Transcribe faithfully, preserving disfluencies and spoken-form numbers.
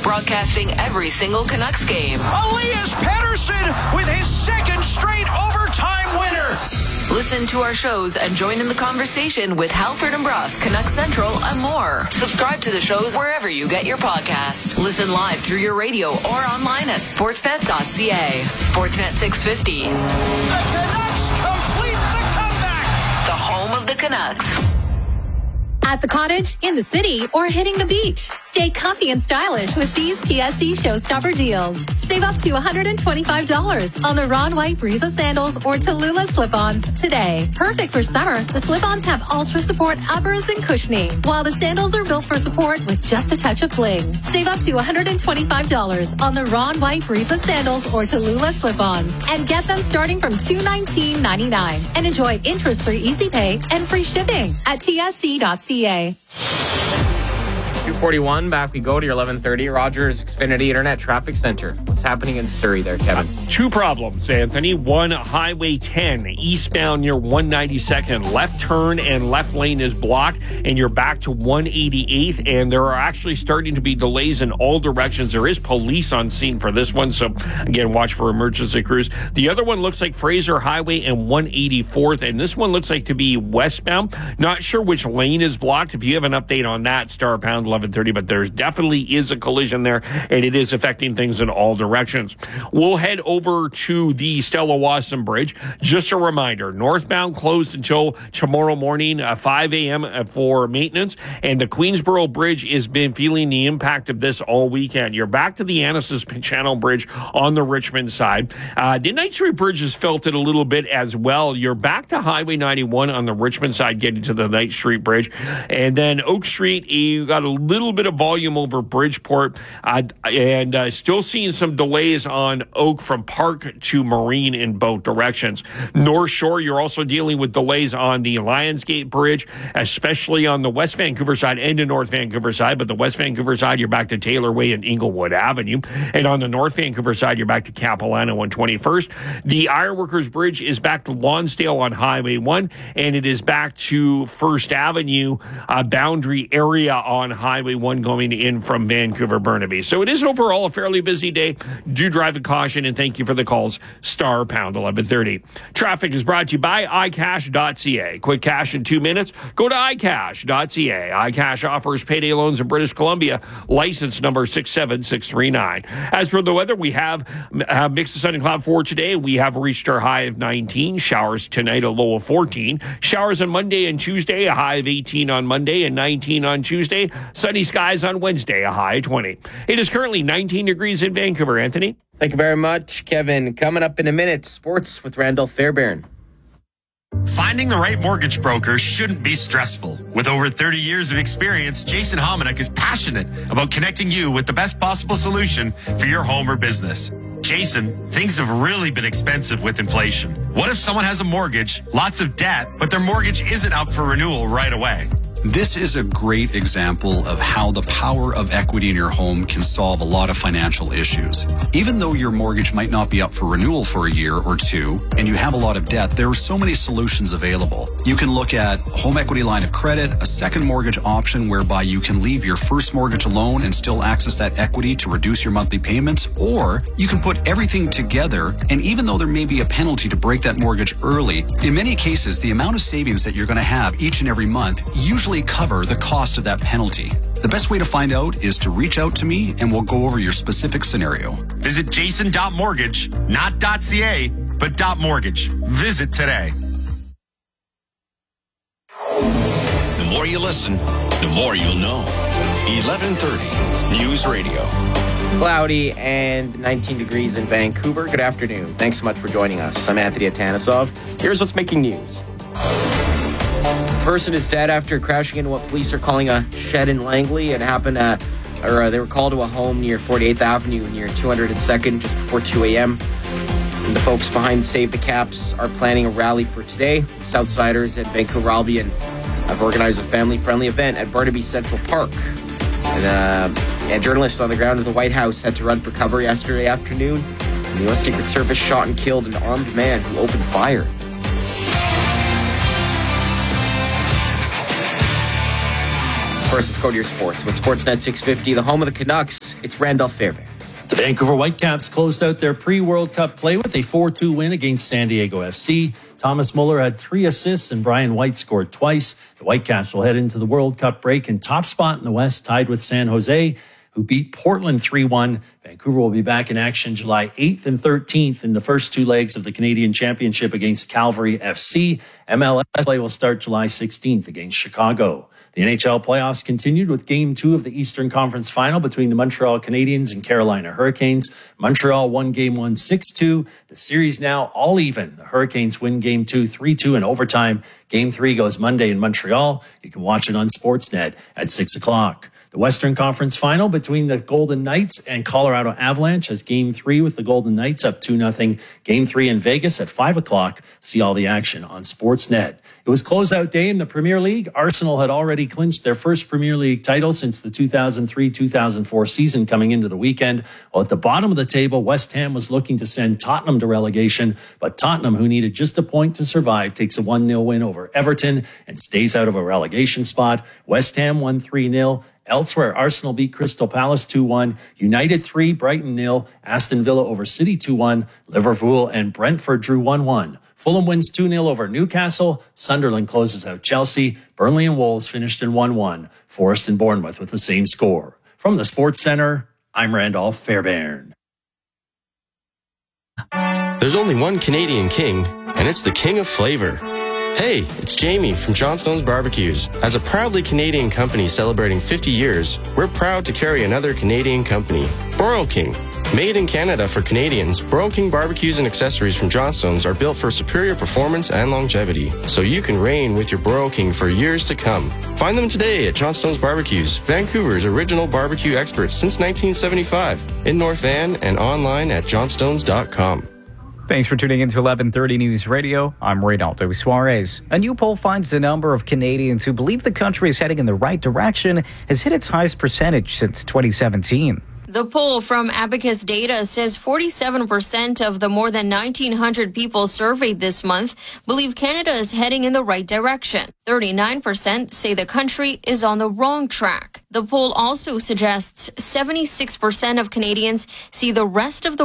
broadcasting every single Canucks game. Elias Pettersson with his second straight overtime winner. Listen to our shows and join in the conversation with Halford and Brough, Canucks Central, and more. Subscribe to the shows wherever you get your podcasts. Listen live through your radio or online at sportsnet dot c a. Sportsnet six fifty. The Canucks complete the comeback. The home of the Canucks. At the cottage, in the city, or hitting the beach. Stay comfy and stylish with these T S C Showstopper deals. Save up to one hundred twenty-five dollars on the Ron White Breeza sandals or Tallulah slip-ons today. Perfect for summer, the slip-ons have ultra support uppers and cushioning, while the sandals are built for support with just a touch of fling. Save up to one hundred twenty-five dollars on the Ron White Breeza sandals or Tallulah slip-ons and get them starting from two hundred nineteen ninety-nine and enjoy interest-free easy pay and free shipping at T S C dot C A. two forty-one, back we go to your eleven thirty Rogers Xfinity Internet Traffic Center. What's happening in Surrey there, Kevin? Uh, two problems, Anthony. One, Highway ten, eastbound near one ninety-second. Left turn and left lane is blocked, and you're back to one eighty-eighth, and there are actually starting to be delays in all directions. There is police on scene for this one, so again, watch for emergency crews. The other one looks like Fraser Highway and one eighty-fourth, and this one looks like to be westbound. Not sure which lane is blocked. If you have an update on that, star pound eleven thirty, but there definitely is a collision there, and it is affecting things in all directions. We'll head over to the Stella Wasson Bridge. Just a reminder, northbound closed until tomorrow morning, uh, five a.m. for maintenance, and the Queensboro Bridge has been feeling the impact of this all weekend. You're back to the Annacis Channel Bridge on the Richmond side. Uh, the Knight Street Bridge has felt it a little bit as well. You're back to Highway ninety-one on the Richmond side getting to the Knight Street Bridge, and then Oak Street, you got a little bit of volume over Bridgeport, uh, and uh, still seeing some delays on Oak from Park to Marine in both directions. North Shore, you're also dealing with delays on the Lionsgate Bridge, especially on the West Vancouver side and the North Vancouver side, but the West Vancouver side, you're back to Taylor Way and Inglewood Avenue, and on the North Vancouver side, you're back to Capilano and twenty-first. The Ironworkers Bridge is back to Lonsdale on Highway one, and it is back to First Avenue uh, boundary area on Highway one going in from Vancouver Burnaby. So it is overall a fairly busy day. Do drive with caution, and thank you for the calls. Star pound eleven thirty. Traffic is brought to you by i cash dot c a. Quick cash in two minutes. Go to i cash dot c a. iCash offers payday loans in British Columbia. License number six seven six three nine. As for the weather, we have uh, mixed of sun and cloud for today. We have reached our high of nineteen. Showers tonight, a low of fourteen. Showers on Monday and Tuesday, a high of eighteen on Monday and nineteen on Tuesday. Sunny skies on Wednesday, a high of twenty. It is currently nineteen degrees in Vancouver. Anthony? Thank you very much, Kevin. Coming up in a minute, sports with Randall Fairbairn. Finding the right mortgage broker shouldn't be stressful. With over thirty years of experience, Jason Hominick is passionate about connecting you with the best possible solution for your home or business. Jason, things have really been expensive with inflation. What if someone has a mortgage, lots of debt, but their mortgage isn't up for renewal right away? This is a great example of how the power of equity in your home can solve a lot of financial issues. Even though your mortgage might not be up for renewal for a year or two, and you have a lot of debt, there are so many solutions available. You can look at home equity line of credit, a second mortgage option whereby you can leave your first mortgage alone and still access that equity to reduce your monthly payments, or you can put everything together, and even though there may be a penalty to break that mortgage early, in many cases, the amount of savings that you're going to have each and every month usually cover the cost of that penalty. The best way to find out is to reach out to me and we'll go over your specific scenario. Visit jason dot mortgage, not .ca, but .mortgage. Visit today. The more you listen, the more you'll know. eleven thirty News Radio. It's cloudy and nineteen degrees in Vancouver. Good afternoon. Thanks so much for joining us. I'm Anthony Atanasov. Here's what's making news. A person is dead after crashing into what police are calling a shed in Langley. It happened at, or uh, they were called to a home near forty-eighth Avenue near two hundred second just before two a.m. And the folks behind Save the Caps are planning a rally for today. Southsiders and Vancouver Albion have organized a family-friendly event at Burnaby Central Park. And, uh, and journalists on the ground at the White House had to run for cover yesterday afternoon. And the U S Secret Service shot and killed an armed man who opened fire. First, let's go to your sports. With Sportsnet six fifty, the home of the Canucks, it's Randolph Fairbairn. The Vancouver Whitecaps closed out their pre-World Cup play with a four two win against San Diego F C. Thomas Muller had three assists and Brian White scored twice. The Whitecaps will head into the World Cup break in top spot in the West, tied with San Jose, who beat Portland three one. Vancouver will be back in action July eighth and thirteenth in the first two legs of the Canadian Championship against Calgary F C. M L S play will start July sixteenth against Chicago. The N H L playoffs continued with Game two of the Eastern Conference Final between the Montreal Canadiens and Carolina Hurricanes. Montreal won Game one six two. The series now all even. The Hurricanes win Game two three two in overtime. Game three goes Monday in Montreal. You can watch it on Sportsnet at six o'clock. The Western Conference Final between the Golden Knights and Colorado Avalanche has Game three with the Golden Knights up two nothing. Game three in Vegas at five o'clock. See all the action on Sportsnet. It was closeout day in the Premier League. Arsenal had already clinched their first Premier League title since the two thousand three two thousand four season coming into the weekend. While at the bottom of the table, West Ham was looking to send Tottenham to relegation, but Tottenham, who needed just a point to survive, takes a one nil win over Everton and stays out of a relegation spot. West Ham won three nil. Elsewhere, Arsenal beat Crystal Palace two one, United three, Brighton nil, Aston Villa over City two one, Liverpool and Brentford drew one one. Fulham wins two nil over Newcastle, Sunderland closes out Chelsea, Burnley and Wolves finished in one one, Forest and Bournemouth with the same score. From the Sports Centre, I'm Randolph Fairbairn. There's only one Canadian king, and it's the king of flavor. Hey, it's Jamie from Johnstone's Barbecues. As a proudly Canadian company celebrating fifty years, we're proud to carry another Canadian company, Burrow King. Made in Canada for Canadians, Burrow King barbecues and accessories from Johnstone's are built for superior performance and longevity, so you can reign with your Burrow King for years to come. Find them today at Johnstone's Barbecues, Vancouver's original barbecue experts since nineteen seventy-five, in North Van and online at johnstones dot com. Thanks for tuning in to eleven thirty News Radio. I'm Reynaldo Suarez. A new poll finds the number of Canadians who believe the country is heading in the right direction has hit its highest percentage since twenty seventeen. The poll from Abacus Data says forty-seven percent of the more than nineteen hundred people surveyed this month believe Canada is heading in the right direction. thirty-nine percent say the country is on the wrong track. The poll also suggests seventy-six percent of Canadians see the rest of the